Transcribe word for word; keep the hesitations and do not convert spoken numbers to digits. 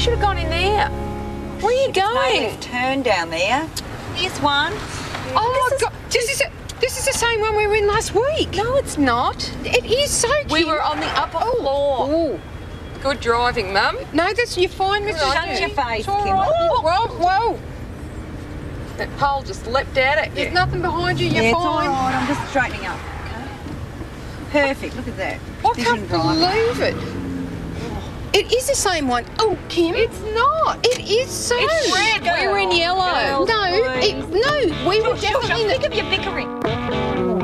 should have gone in there. Where are you No going? left turn down there. Here's one. Oh my God! This is a, this is the same one we were in last week. No, it's not. It is so cute. We were on the upper Oh. floor. Oh. Good driving, Mum. No, that's you're fine, Missus Shut G. your face, It's all Kim. right. Oh. Whoa, whoa. That pole just leapt out at you. There's nothing behind you. You're Yeah, it's all fine. right. I'm just straightening up. Okay. Perfect. Look at that. I Vision can't driving. believe it. It is the same one. Oh, Kim. It's not. It is so. It's red. We were in yellow. Girls, No, boys. it, no, we were Shush, shush, definitely in the. think of your bickering.